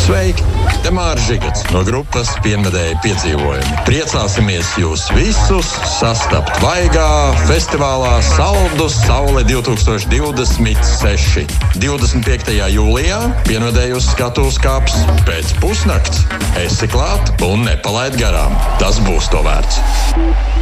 Sveiki! Te Māris Žigats no grupas Pienvedēji piedzīvojumi. Priecāsimies jūs visus sastapt Vaigā festivālā Saldus Saule 2026. 25. jūlijā Pienvedēji uz skatuves kāps pēc pusnakts. Esi klāt un nepalaid garām. Tas būs to vērts.